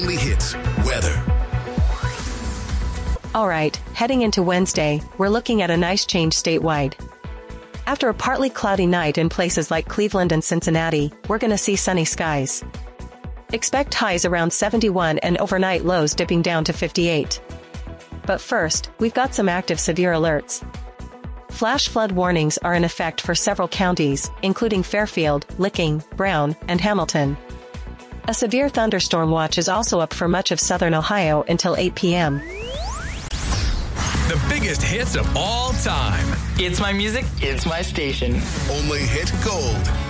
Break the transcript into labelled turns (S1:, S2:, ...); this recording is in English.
S1: only hits weather.
S2: All right, heading into Wednesday, we're looking at a nice change statewide. After a partly cloudy night in places like Cleveland and Cincinnati, we're going to see sunny skies. Expect highs around 71 and overnight lows dipping down to 58. But first, we've got some active severe alerts. Flash flood warnings are in effect for several counties, including Fairfield, Licking, Brown, and Hamilton. A severe thunderstorm watch is also up for much of southern Ohio until 8 p.m.
S3: The biggest hits of all time.
S4: It's my music, it's my station.
S1: Only hit gold.